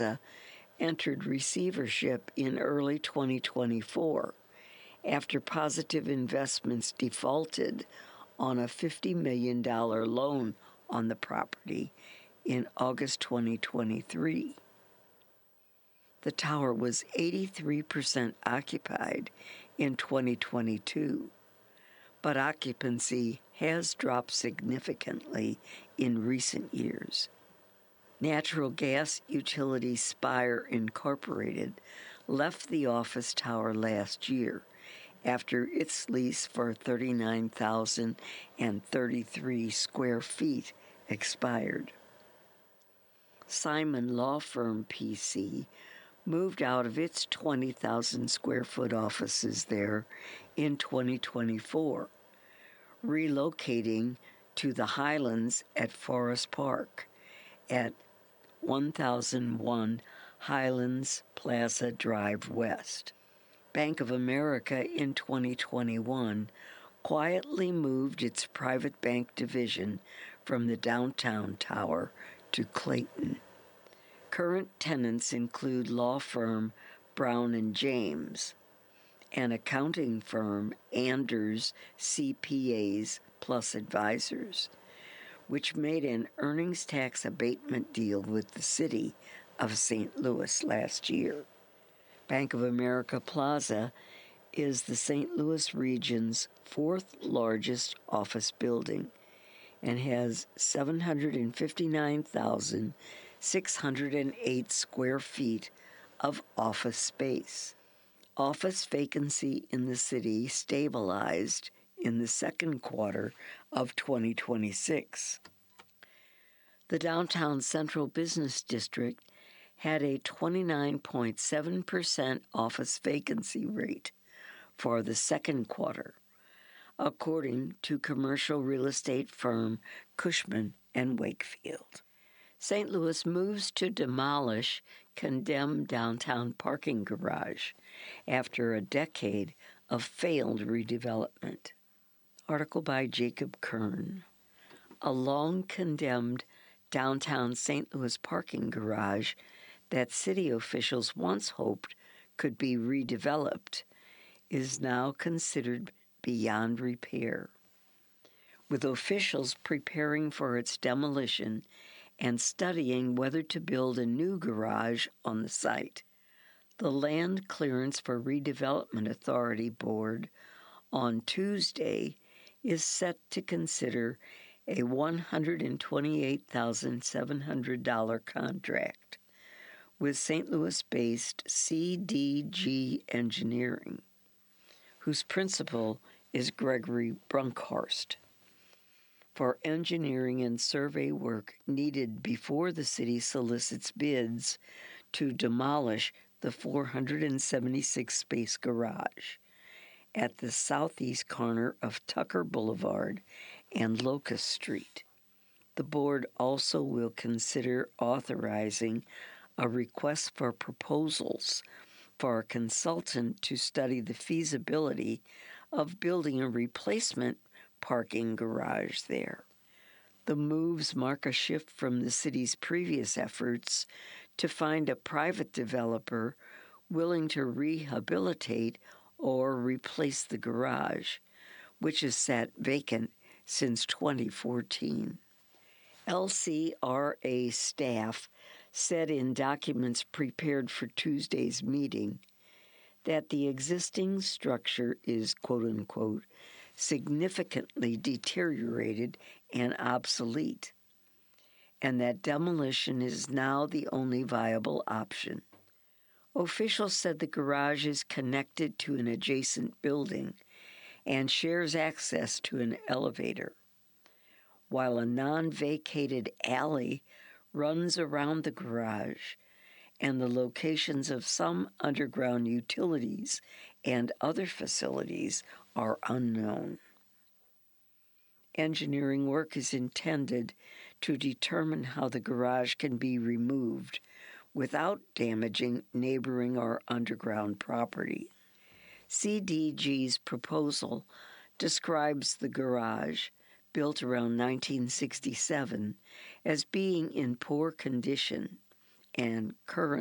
entered receivership in early 2024 after Positive Investments defaulted on a $50 million loan on the property in August 2023. The tower was 83% occupied in 2022, but occupancy has dropped significantly in recent years. Natural gas utility Spire Incorporated left the office tower last year after its lease for 39,033 square feet expired. Simon Law Firm PC moved out of its 20,000 square foot offices there in 2024, relocating to the Highlands at Forest Park at 1001 Highlands Plaza Drive West. Bank of America in 2021 quietly moved its private bank division from the downtown tower to Clayton. Current tenants include law firm Brown & James and accounting firm Anders CPAs Plus Advisors, which made an earnings tax abatement deal with the city of St. Louis last year. Bank of America Plaza is the St. Louis region's fourth largest office building and has 759,608 square feet of office space. Office vacancy in the city stabilized in the second quarter of 2026. The downtown Central Business District had a 29.7% office vacancy rate for the second quarter, according to commercial real estate firm Cushman & Wakefield. St. Louis moves to demolish condemned downtown parking garage after a decade of failed redevelopment. Article by Jacob Kern. A long-condemned downtown St. Louis parking garage that city officials once hoped could be redeveloped is now considered beyond repair, with officials preparing for its demolition and studying whether to build a new garage on the site. The Land Clearance for Redevelopment Authority Board on Tuesday is set to consider a $128,700 contract with St. Louis-based CDG Engineering, whose principal is Gregory Brunkhorst, for engineering and survey work needed before the city solicits bids to demolish the 476-space garage at the southeast corner of Tucker Boulevard and Locust Street. The board also will consider authorizing a request for proposals for a consultant to study the feasibility of building a replacement parking garage there. The moves mark a shift from the city's previous efforts to find a private developer willing to rehabilitate or replace the garage, which has sat vacant since 2014. LCRA staff said in documents prepared for Tuesday's meeting that the existing structure is, quote-unquote, significantly deteriorated and obsolete, and that demolition is now the only viable option. Officials said the garage is connected to an adjacent building and shares access to an elevator, while a non-vacated alley runs around the garage, and the locations of some underground utilities and other facilities are unknown. Engineering work is intended to determine how the garage can be removed without damaging neighboring or underground property. CDG's proposal describes the garage, built around 1967, as being in poor condition, and current